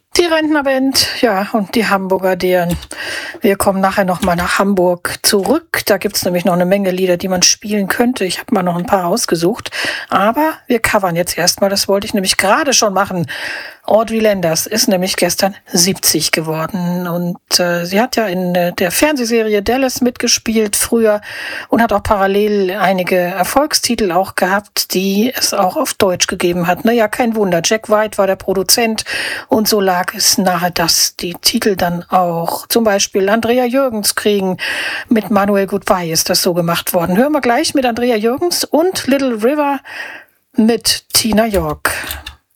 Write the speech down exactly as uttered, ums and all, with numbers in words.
Die Rentnerband, ja, und die Hamburger Deren. Wir kommen nachher noch mal nach Hamburg zurück. Da gibt's nämlich noch eine Menge Lieder, die man spielen könnte. Ich habe mal noch ein paar ausgesucht. Aber wir covern jetzt erstmal, das wollte ich nämlich gerade schon machen. Audrey Landers ist nämlich gestern siebzig geworden und äh, sie hat ja in äh, der Fernsehserie Dallas mitgespielt früher und hat auch parallel einige Erfolgstitel auch gehabt, die es auch auf Deutsch gegeben hat. Naja, kein Wunder, Jack White war der Produzent und so lag es nahe, dass die Titel dann auch zum Beispiel Andrea Jürgens kriegen. Mit Manuel Goodbye ist das so gemacht worden. Hören wir gleich mit Andrea Jürgens und Little River mit Tina York.